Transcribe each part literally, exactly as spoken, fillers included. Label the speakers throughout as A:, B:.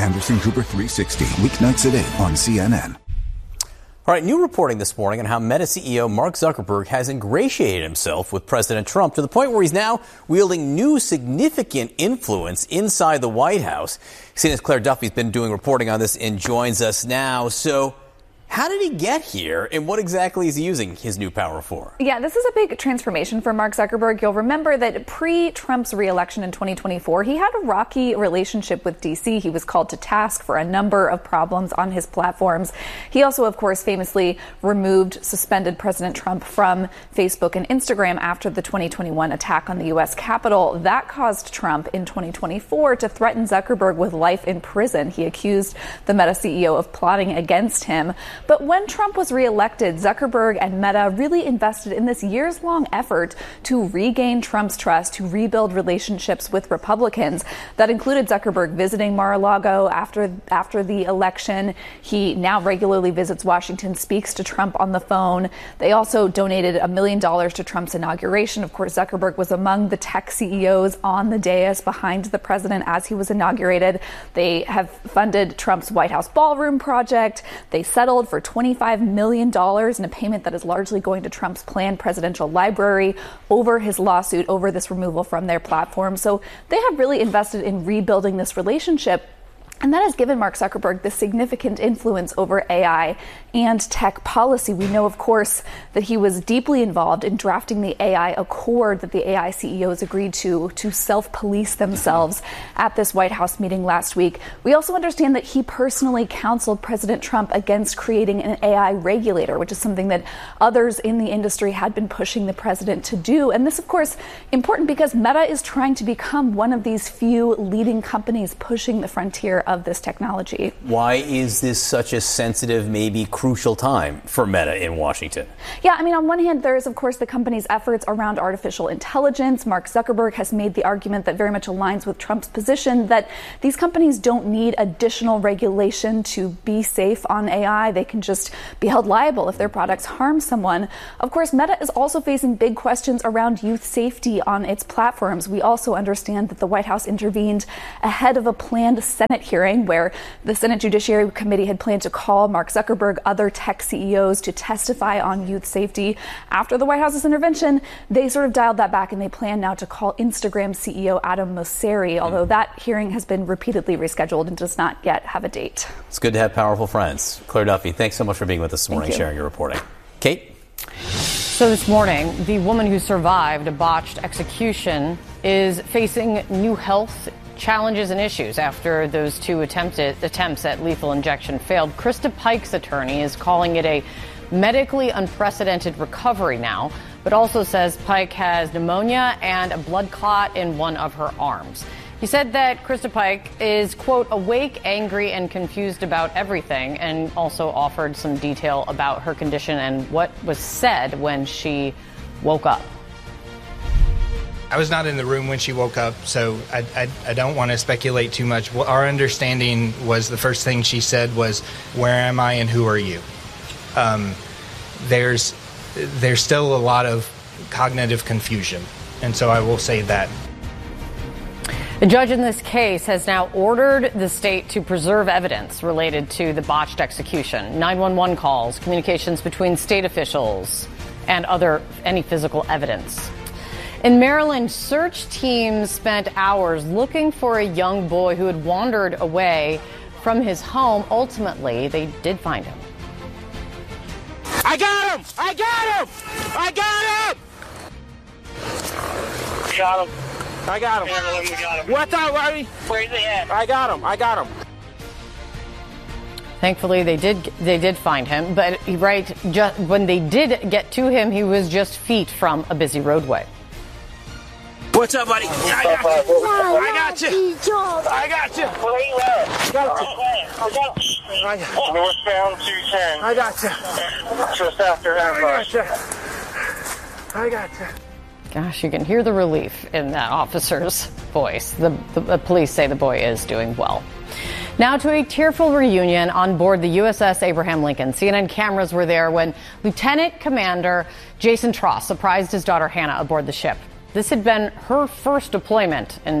A: Anderson Cooper three sixty, weeknights at eight on C N N.
B: All right, new reporting this morning on how Meta C E O Mark Zuckerberg has ingratiated himself with President Trump to the point where he's now wielding new significant influence inside the White House. C N N's Claire Duffy's been doing reporting on this and joins us now. So how did he get here, and what exactly is he using his new power for?
C: Yeah, this is a big transformation for Mark Zuckerberg. You'll remember that pre-Trump's re-election in twenty twenty-four, he had a rocky relationship with D C. He was called to task for a number of problems on his platforms. He also, of course, famously removed, suspended President Trump from Facebook and Instagram after the twenty twenty-one attack on the U S Capitol. That caused Trump in twenty twenty-four to threaten Zuckerberg with life in prison. He accused the Meta C E O of plotting against him. But when Trump was reelected, Zuckerberg and Meta really invested in this years-long effort to regain Trump's trust, to rebuild relationships with Republicans. That included Zuckerberg visiting Mar-a-Lago after after the election. He now regularly visits Washington, speaks to Trump on the phone. They also donated a million dollars to Trump's inauguration. Of course, Zuckerberg was among the tech C E Os on the dais behind the president as he was inaugurated. They have funded Trump's White House ballroom project. They settled for twenty-five million dollars in a payment that is largely going to Trump's planned presidential library over his lawsuit over this removal from their platform. So they have really invested in rebuilding this relationship. And that has given Mark Zuckerberg this significant influence over A I and tech policy. We know, of course, that he was deeply involved in drafting the A I Accord that the A I C E Os agreed to, to self-police themselves at this White House meeting last week. We also understand that he personally counseled President Trump against creating an A I regulator, which is something that others in the industry had been pushing the president to do. And this, of course, important because Meta is trying to become one of these few leading companies pushing the frontier of of this technology.
B: Why is this such a sensitive, maybe crucial time for Meta in Washington?
C: Yeah, I mean, on one hand, there is, of course, the company's efforts around artificial intelligence. Mark Zuckerberg has made the argument that very much aligns with Trump's position that these companies don't need additional regulation to be safe on A I. They can just be held liable if their products harm someone. Of course, Meta is also facing big questions around youth safety on its platforms. We also understand that the White House intervened ahead of a planned Senate hearing where the Senate Judiciary Committee had planned to call Mark Zuckerberg, other tech C E Os to testify on youth safety. After the White House's intervention, they sort of dialed that back, and they plan now to call Instagram C E O Adam Mosseri, although that hearing has been repeatedly rescheduled and does not yet have a date.
B: It's good to have powerful friends. Claire Duffy, thanks so much for being with us this morning, sharing your reporting. Kate?
D: So this morning, the woman who survived a botched execution is facing new health challenges and issues after those two attempted attempts at lethal injection failed. Krista Pike's attorney is calling it a medically unprecedented recovery now, but also says Pike has pneumonia and a blood clot in one of her arms. He said that Krista Pike is, quote, awake, angry, and confused about everything, and also offered some detail about her condition and what was said when she woke up.
E: I was not in the room when she woke up, so I, I, I don't want to speculate too much. Our understanding was the first thing she said was, where am I and who are you? Um, there's, there's still a lot of cognitive confusion, and so I will say that.
D: The judge in this case has now ordered the state to preserve evidence related to the botched execution, nine one one calls, communications between state officials, and other any physical evidence. In Maryland, search teams spent hours looking for a young boy who had wandered away from his home. Ultimately, they did find him.
F: I got him! I got him! I got him! Got him. I got him. Yeah, got him. What's up, Roddy? Where's he at? I got him. I got him.
D: Thankfully, they did they did find him, but right just when they did get to him, he was just feet from a busy roadway.
F: What's up, buddy? I got you. I got you. I got you. Where you at? Got you. I got you. Northbound two ten. I got you. Just after that. I got you. I got you.
D: Gosh, you can hear the relief in that officer's voice. The, the, the police say the boy is doing well. Now to a tearful reunion on board the U S S Abraham Lincoln. C N N cameras were there when Lieutenant Commander Jason Tross surprised his daughter Hannah aboard the ship. This had been her first deployment in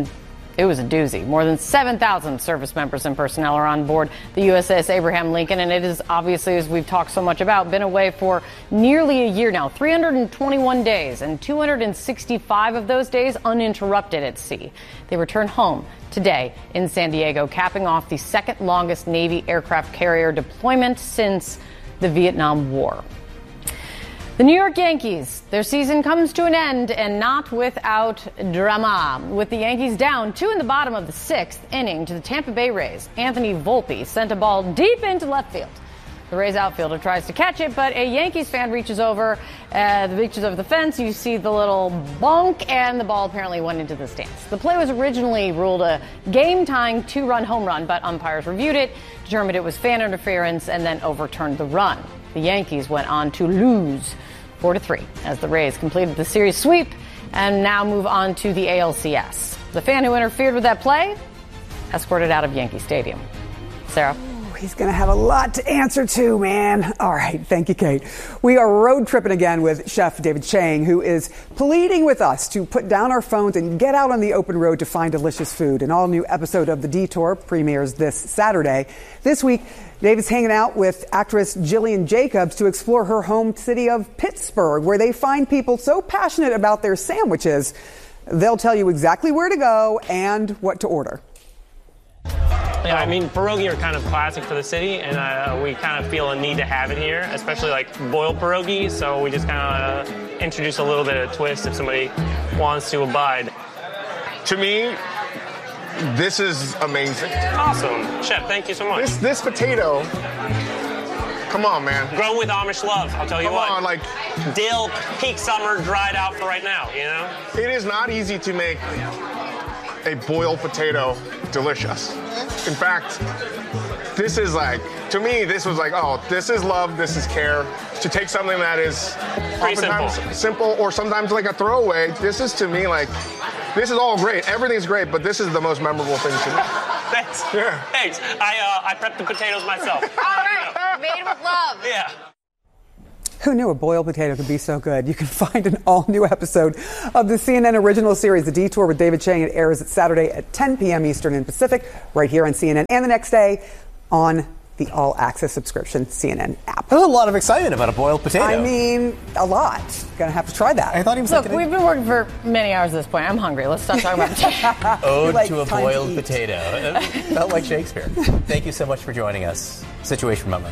D: It was a doozy. More than seven thousand service members and personnel are on board the U S S Abraham Lincoln, and it is obviously, as we've talked so much about, been away for nearly a year now, three hundred twenty-one days, and two hundred sixty-five of those days uninterrupted at sea. They return home today in San Diego, capping off the second longest Navy aircraft carrier deployment since the Vietnam War. The New York Yankees, their season comes to an end, and not without drama. With the Yankees down two in the bottom of the sixth inning to the Tampa Bay Rays, Anthony Volpe sent a ball deep into left field. The Rays outfielder tries to catch it, but a Yankees fan reaches over, uh, reaches over the fence. You see the little bonk, and the ball apparently went into the stands. The play was originally ruled a game-tying two-run home run, but umpires reviewed it, determined it was fan interference, and then overturned the run. The Yankees went on to lose four to three as the Rays completed the series sweep and now move on to the A L C S. The fan who interfered with that play escorted out of Yankee Stadium. Sarah?
G: He's going to have a lot to answer to, man. All right. Thank you, Kate. We are road tripping again with Chef David Chang, who is pleading with us to put down our phones and get out on the open road to find delicious food. An all-new episode of The Detour premieres this Saturday. This week, David's hanging out with actress Jillian Jacobs to explore her home city of Pittsburgh, where they find people so passionate about their sandwiches, they'll tell you exactly where to go and what to order.
H: Yeah, I mean, pierogi are kind of classic for the city, and uh, we kind of feel a need to have it here, especially like boiled pierogi, so we just kind of uh, introduce a little bit of twist if somebody wants to abide.
I: To me, this is amazing.
H: Awesome. Chef, thank you so much.
I: This, this potato, come on, man.
H: Grown with Amish love, I'll tell you
I: come
H: what.
I: on, like...
H: Dill, peak summer, dried out for right now, you know?
I: It is not easy to make a boiled potato delicious. In fact, this is like, to me, this was like, oh, this is love, this is care. To take something that is
H: Pretty
I: oftentimes
H: simple.
I: simple or sometimes like a throwaway, this is to me like, this is all great. Everything's great, but this is the most memorable thing to me.
H: Thanks.
I: Yeah.
H: Thanks. I, uh, I prepped the potatoes myself.
J: All right, made with love.
H: Yeah.
G: Who knew a boiled potato could be so good? You can find an all-new episode of the C N N original series, The Detour with David Chang. It airs Saturday at ten p.m. Eastern and Pacific, right here on C N N, and the next day on the all-access subscription C N N app.
B: There's a lot of excitement about a boiled potato.
G: I mean, a lot. Gonna have to try that.
B: I thought he was
D: Look,
B: like
D: we've been working for many hours at this point. I'm hungry. Let's stop talking about potato.
B: Ode
G: like
B: to a
G: time to
B: boiled
G: eat.
B: potato. It felt like Shakespeare. Thank you so much for joining us. Situation Moment.